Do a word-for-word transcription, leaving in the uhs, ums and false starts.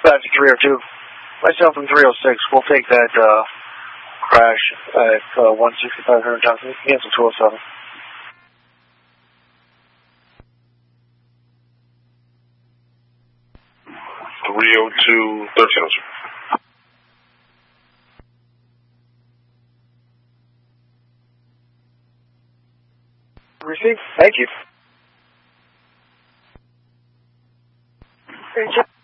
Back to three oh two. Myself and three oh six, we'll take that uh, crash at uh, one sixty-five hundred Johnson. Cancel two oh seven. three oh two, thirteen oh two. Received. Thank you. Hey,